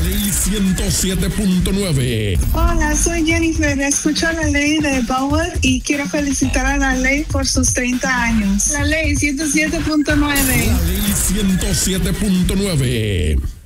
Ley 107.9. Hola, soy Jennifer. Escucho la ley de Bauer y quiero felicitar a la ley por sus 30 años. La ley 107.9. La Ley 107.9.